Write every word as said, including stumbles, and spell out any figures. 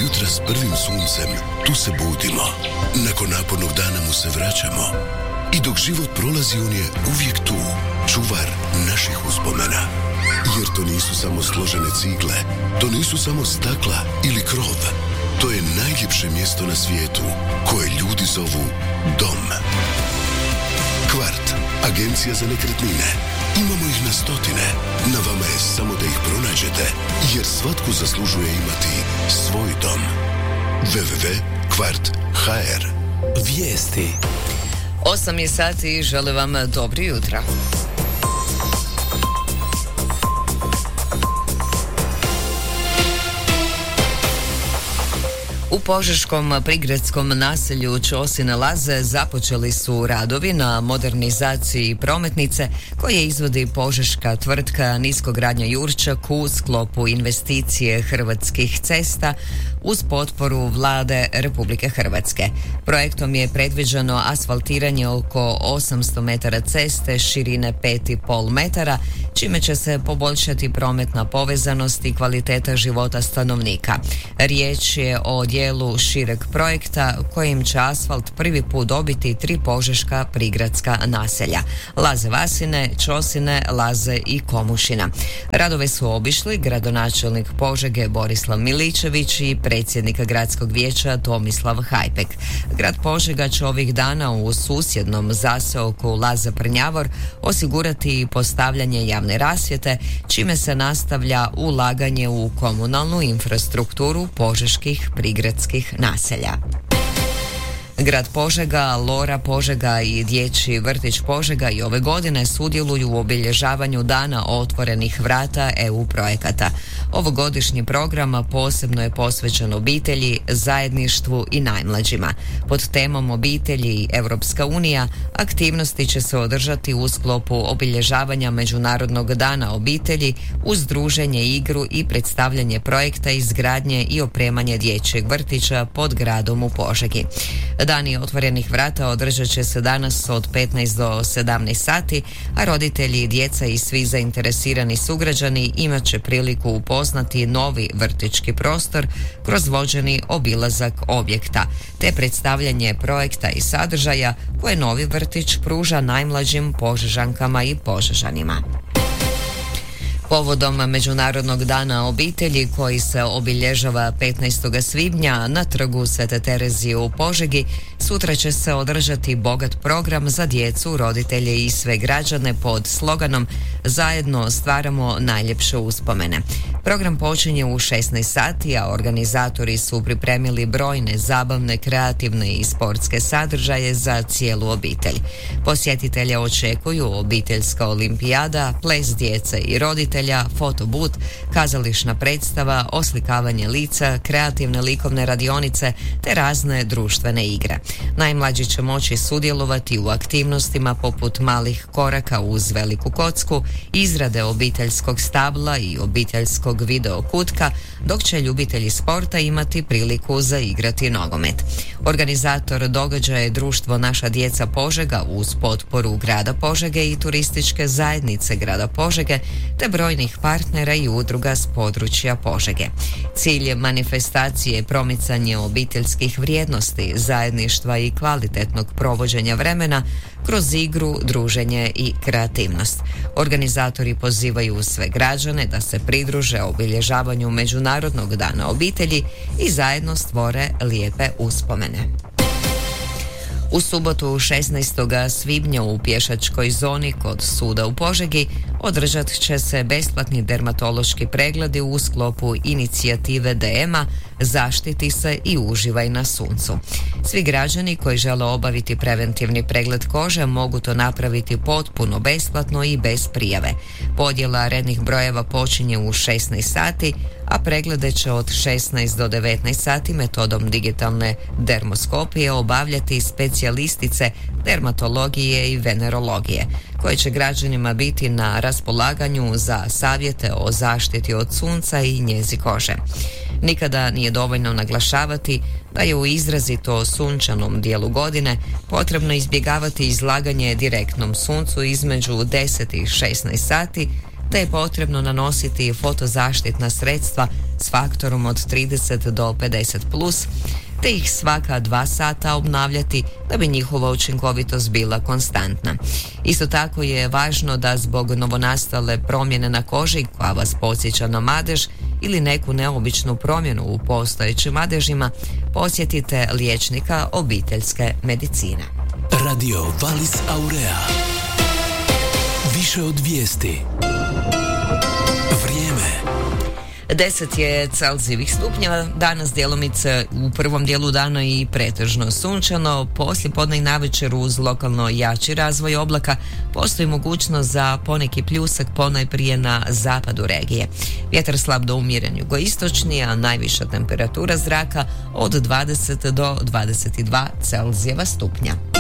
jutra s prvim suncem, tu se budimo. Nakon napornog dana mu se vraćamo. I dok život prolazi, on je uvijek tu, čuvar naših uspomena. Jer to nisu samo složene cigle, to nisu samo stakla ili krov. To je najljepše mjesto na svijetu, koje ljudi zovu dom. Kvart, agencija za nekretnine. Imamo ih na stotine. Na vama je samo da ih pronađete, jer svatko zaslužuje imati svoj dom. w w w tačka kvart tačka h r. Vijesti. Osam je sati i želim vam dobro jutro. U požeškom prigradskom naselju Ćosine Laze započeli su radovi na modernizaciji prometnice koje izvodi požeška tvrtka Niskogradnja Jurčak u sklopu investicije Hrvatskih cesta uz potporu Vlade Republike Hrvatske. Projektom je predviđeno asfaltiranje oko osamsto metara ceste širine pet i pol metara, čime će se poboljšati prometna povezanost i kvaliteta života stanovnika. Riječ je o dijelu šireg projekta kojim će asfalt prvi put dobiti tri požeška prigradska naselja: Laze Vasine, Ćosine, Laze i Komušina. Radove su obišli gradonačelnik Požege Borislav Miličević i predsjednik gradskog vijeća Tomislav Hajpek. Grad Požega će ovih dana u susjednom zaseoku Laza Prnjavor osigurati postavljanje javne rasvjete, čime se nastavlja ulaganje u komunalnu infrastrukturu požeških prigradskih naselja. Grad Požega, Lora Požega i Dječji vrtić Požega i ove godine sudjeluju u obilježavanju Dana otvorenih vrata E U projekata. Ovogodišnji program posebno je posvećen obitelji, zajedništvu i najmlađima. Pod temom obitelji i Europska unija aktivnosti će se održati u sklopu obilježavanja Međunarodnog dana obitelji uz druženje, igru i predstavljanje projekta izgradnje i opremanje dječjeg vrtića pod gradom u Požegi. Dani otvorenih vrata održat će se danas od petnaest do sedamnaest sati, a roditelji, djeca i svi zainteresirani sugrađani imat će priliku upoznati novi vrtićki prostor kroz vođeni obilazak objekta, te predstavljanje projekta i sadržaja koje novi vrtić pruža najmlađim Požežankama i Požežanima. Povodom Međunarodnog dana obitelji koji se obilježava petnaestog svibnja na trgu Svete Terezije u Požegi, sutra će se održati bogat program za djecu, roditelje i sve građane pod sloganom Zajedno stvaramo najljepše uspomene. Program počinje u šesnaest sati, a organizatori su pripremili brojne zabavne, kreativne i sportske sadržaje za cijelu obitelj. Posjetitelje očekuju obiteljska olimpijada, ples djece i roditelja, fotobut, kazališna predstava, oslikavanje lica, kreativne likovne radionice te razne društvene igre. Najmlađi će moći sudjelovati u aktivnostima poput malih koraka uz veliku kocku, izrade obiteljskog stabla i obiteljskog video kutka, dok će ljubitelji sporta imati priliku zaigrati nogomet. Organizator događaja je društvo Naša djeca Požega uz potporu grada Požege i turističke zajednice grada Požege te brojnih partnera i udruga s područja Požege. Cilj manifestacije je promicanje obiteljskih vrijednosti, zajedništva i kvalitetnog provođenja vremena kroz igru, druženje i kreativnost. Organizatori pozivaju sve građane da se pridruže obilježavanju Međunarodnog dana obitelji i zajedno stvore lijepe uspomene. U subotu šesnaestog svibnja u pješačkoj zoni kod suda u Požegi održat će se besplatni dermatološki pregledi u sklopu inicijative D E M A Zaštiti se i uživaj na suncu. Svi građani koji žele obaviti preventivni pregled kože mogu to napraviti potpuno besplatno i bez prijave. Podjela rednih brojeva počinje u šesnaest sati, a preglede će od šesnaest do devetnaest sati metodom digitalne dermoskopije obavljati specijalistice dermatologije i venerologije, koje će građanima biti na raspolaganju za savjete o zaštiti od sunca i njezi kože. Nikada nije dovoljno naglašavati da je u izrazito sunčanom dijelu godine potrebno izbjegavati izlaganje direktnom suncu između deset i šesnaest sati, te je potrebno nanositi fotozaštitna sredstva s faktorom od trideset do pedeset plus, te ih svaka dva sata obnavljati da bi njihova učinkovitost bila konstantna. Isto tako je važno da zbog novonastale promjene na koži koja vas podsjeća na madež ili neku neobičnu promjenu u postojećim madežima, posjetite liječnika obiteljske medicine. Radio Valis Aurea. Više od vijesti. Vrijeme. deset je Celzijevih stupnjeva, danas djelomice u prvom dijelu dana i pretežno sunčano, poslije podne i navečer uz lokalno jači razvoj oblaka postoji mogućnost za poneki pljusak ponajprije na zapadu regije. Vjetar slab do umjeren jugoistočni, a najviša temperatura zraka od dvadeset do dvadeset dva Celzijeva stupnja.